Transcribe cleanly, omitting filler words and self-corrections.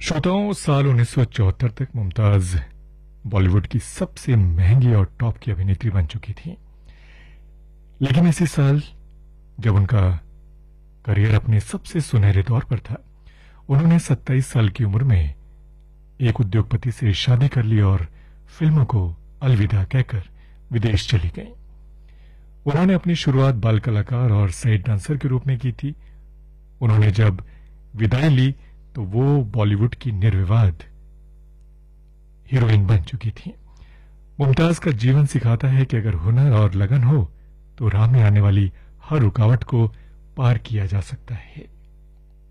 श्रोताओं, साल 1974 तक मुमताज बॉलीवुड की सबसे महंगी और टॉप की अभिनेत्री बन चुकी थी। लेकिन इसी साल जब उनका करियर अपने सबसे सुनहरे दौर पर था, उन्होंने 27 साल की उम्र में एक उद्योगपति से शादी कर ली और फिल्मों को अलविदा कहकर विदेश चली गईं। उन्होंने अपनी शुरुआत बाल कलाकार और साइड डांसर के रूप में की थी। उन्होंने जब विदाई ली तो वो बॉलीवुड की निर्विवाद हीरोइन बन चुकी थी। मुमताज का जीवन सिखाता है कि अगर हुनर और लगन हो तो राह में आने वाली हर रुकावट को पार किया जा सकता है।